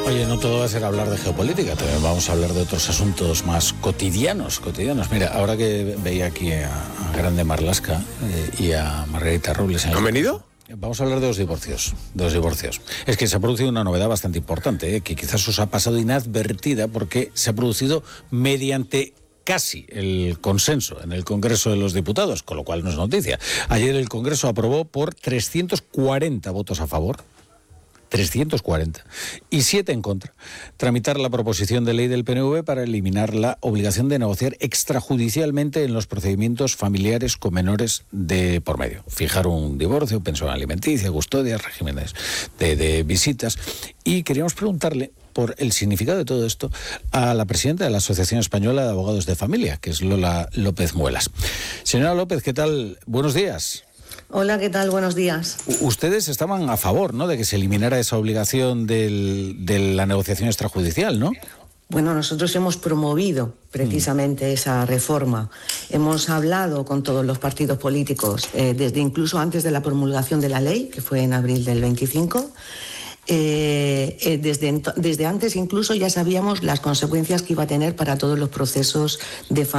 Oye, no todo va a ser hablar de geopolítica, también vamos a hablar de otros asuntos más cotidianos. Mira, ahora que veía aquí a Grande Marlaska y a Margarita Robles... ¿Han venido? Vamos a hablar de los divorcios. Es que se ha producido una novedad bastante importante, que quizás os ha pasado inadvertida porque se ha producido mediante casi el consenso en el Congreso de los Diputados, con lo cual no es noticia. Ayer el Congreso aprobó por 340 votos a favor, 340, y 7 en contra, tramitar la proposición de ley del PNV para eliminar la obligación de negociar extrajudicialmente en los procedimientos familiares con menores de por medio. Fijar un divorcio, pensión alimenticia, custodia, regímenes de visitas. Y queríamos preguntarle por el significado de todo esto a la presidenta de la Asociación Española de Abogados de Familia, que es Lola López Muelas. Señora López, ¿qué tal? Buenos días. Hola, ¿qué tal? Buenos días. Ustedes estaban a favor, ¿no?, de que se eliminara esa obligación de la negociación extrajudicial, ¿no? Bueno, nosotros hemos promovido precisamente esa reforma. Hemos hablado con todos los partidos políticos, desde incluso antes de la promulgación de la ley, que fue en abril del 25. Desde antes incluso ya sabíamos las consecuencias que iba a tener para todos los procesos de familia.